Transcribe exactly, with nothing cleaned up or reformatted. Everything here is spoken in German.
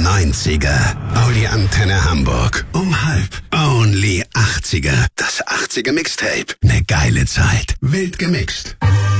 neunziger. Audi Antenne Hamburg. Um halb. Only achtziger. Das achtziger Mixtape. Ne geile Zeit. Wild gemixt.